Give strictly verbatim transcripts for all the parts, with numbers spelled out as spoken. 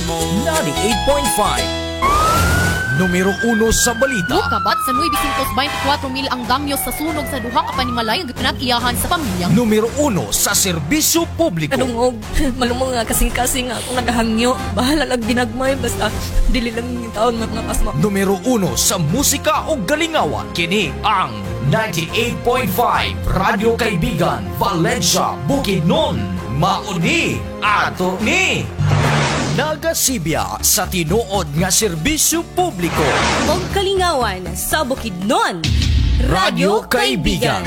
ninety-eight point five. Numero uno sa balita. Kabat sa nueve twenty-four mil ang damyo sa sunog sa duha ka panimalay ang pinag-iyahan sa pamilya. Numero uno sa serbisyo publiko. Kadungog, malumong nga kasing-kasing nga akong nagahangyo. Bahala lang ginagmay, basta dili lang yung taon mga pasma. Numero uno sa musika o galingawan. Kini ang ninety-eight point five Radyo Kaibigan, Valencia, Bukidnon. Mauni ato ni nagasibya sa tinuod nga serbisyo publiko. Og kalingawan sa Bukidnon. Radyo Kaibigan.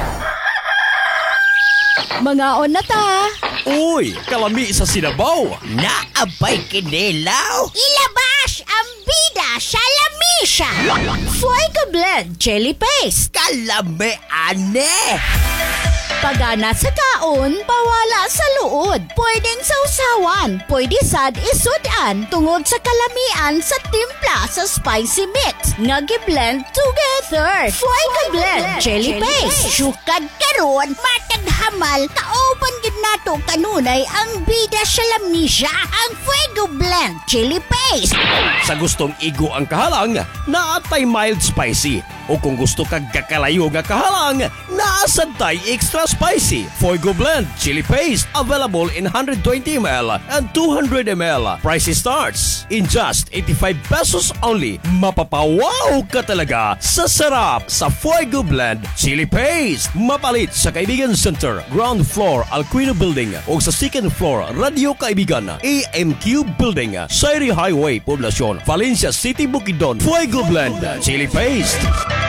Mga on na ta. Uy, kalami sa Sinabaw. Naabay kinilaw. Ilabas ang bida sa lamisa. Fuego Blend Chili Paste. Kalami ane. Pagana sa kaon, bawala sa luod. Pwedeng sausawan, pwede sad isudan tungod sa kalamian sa timpla sa spicy mix. Nga gi-blend together. Fuego Blend Chili Paste. Sukad karon, matag hamal, kaoban gid nato kanunay ang bida sa lamisa, ang Fuego Blend Chili Paste. Sa gustong igo ang kahalang, naatay mild spicy. O kung gusto kag kakalayo nga kahalang, naasantay extra spicy. Fuego Blend Chili Paste available in one twenty milliliters and two hundred milliliters. Price starts in just eighty-five pesos only. Mapapawaw ka talaga sa sarap sa Fuego Blend Chili Paste. Mapalit sa Kaibigan Center, ground floor Alquino Building o sa second floor Radio Kaibigan, A M Q Building, Sairi Highway, Poblacion, Valencia City, Bukidnon. Fuego Blend Chili Paste.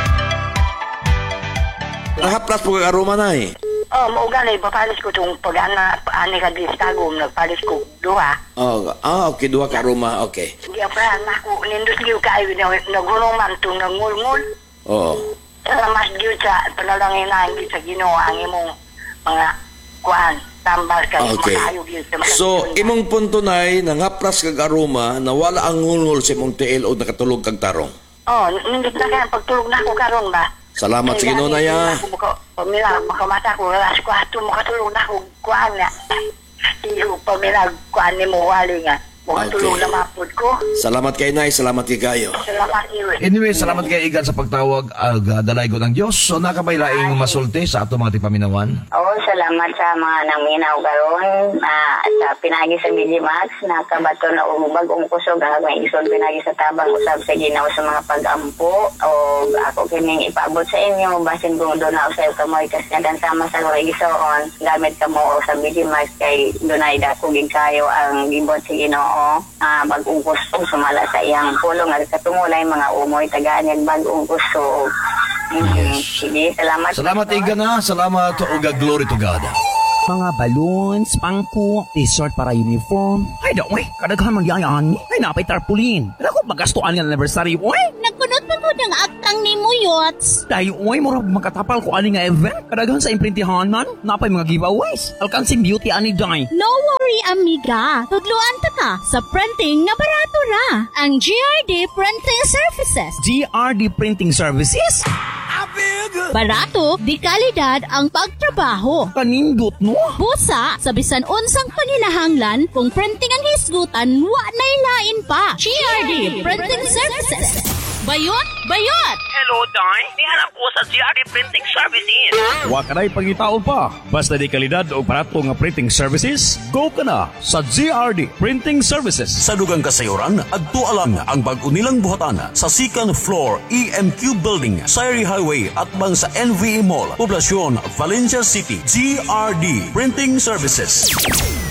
Nakaplas po kakaruma na eh. Oh, maugali, papalis ko itong pag-ana, ani ka di stagom, nagpalis ko duha. Oh, ah, okay, dua karuma, okay. Hindi ako na, naku, nindus giyo kayo, naghulong man itong nangulngul. Oo. Sa mas giyo sa panalangin na, hindi sa ginawa ang imong mga kuhan, tambal ka, Okay. makaayog yun sa mga So, imong punto na ay, nangaplas kag aroma, na wala ang ngulngul sa imong tiil o nakatulog kag tarong. Oh, nindus na kaya, pagtulog na ako karon ba? Salamat sa Ginoo na ya. Pamila, makamata ko, alas ko ato, makatulog na ako, kuhan nga. Iyo, pamila, kuhan ni mo, wali nga. Makatulog Okay. na mapod ko. Salamat kay Nay, salamat kay Kayo. Salamat iyo. Anyway, salamat kay Igan sa pagtawag. Uh, dalay ko ng Diyos. So, nakapailaing masulti sa ato mga tipaminawan. Oo, salamat sa mga naminaw karon na sa pinagi sa Medimax, nakabato na umubag ang kusog ang may isod pinagi sa tabang usab sa Ginoo sa mga pag-ampo o ako kining ipaabot sa inyo basin kung doon na usayo kamoy kasi nadan sama sa Gisoon gamit kamo o sa Medimax kay dunay dako gid kayo ang gibot sa Ginoo ah bag-ong kusog sumala sa iyang pulong at katungulay mga umoy tagaan bag-ong kusog. Mm-hmm. Sige, salamat. Salamat, Igan, ha. Salamat. O glory to God. Mga balloons, pangko, t-shirt para uniform. Ay, daw, eh, kadaghan magyayaan. Ay, napay tarpulin. Alam ko, magastuan ng anniversary, oy. Nagkunot pa ko ng aktang ni mo, Yots. Dahil, oy, murag makatapal ko ani nga event. Kadaghan sa imprintihan man, napay mga giveaways. Alkansing beauty ani day. No worry, amiga. Tudluan ta ka sa printing nga barato ra. Ang G R D Printing Services. G R D Printing Services? Barato, di kalidad ang pagtrabaho. Kanindot, no? Busa, sa bisan unsang panginahanglan, kung printing ang hisgutan, wa na'y lain pa. G R D Printing Services. Bayot, bayot! Hello, Day. Nihanap ko sa G R D Printing Services. Wa ka na'y pangitaon pa. Basta di kalidad o barato nga printing services, go ka na sa G R D Printing Services. Sa dugang kasayuran, adto alang ang bag-o nilang buhatan sa second floor E M Q Building, Sairi Highway at bang sa N V E Mall, Poblacion, Valencia City. G R D Printing Services.